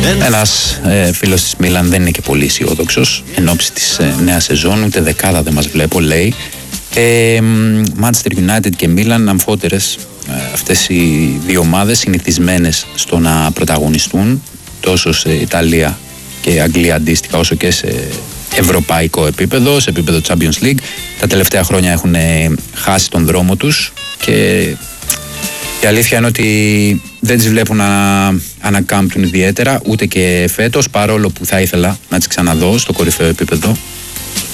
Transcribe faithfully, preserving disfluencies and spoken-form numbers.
Ένας ε, φίλος της Μίλαν δεν είναι και πολύ αισιόδοξος εν ώψη της ε, νέας σεζόν, ούτε δεκάδα δεν μας βλέπω, λέει. Ε, Manchester United και Μίλαν, αμφότερες ε, αυτές οι δύο ομάδες, συνηθισμένες στο να πρωταγωνιστούν τόσο σε Ιταλία και Αγγλία αντίστοιχα, όσο και σε ευρωπαϊκό επίπεδο, σε επίπεδο Champions League. Τα τελευταία χρόνια έχουν χάσει τον δρόμο τους και η αλήθεια είναι ότι δεν τις βλέπουν να ανακάμπτουν ιδιαίτερα, ούτε και φέτος, παρόλο που θα ήθελα να τις ξαναδώ στο κορυφαίο επίπεδο